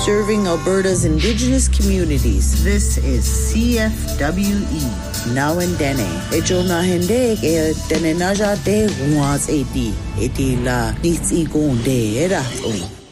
serving Alberta's Indigenous communities. This is CFWE. Now and Dene. Ejona hende ke Dene naja de was eti la nitsi gonde era.